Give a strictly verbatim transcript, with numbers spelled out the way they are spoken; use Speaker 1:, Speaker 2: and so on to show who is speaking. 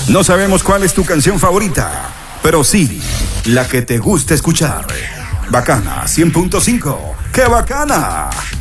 Speaker 1: No sabemos cuál es tu canción favorita, pero sí, la que te gusta escuchar. Bacana cien punto cinco. ¡Qué bacana!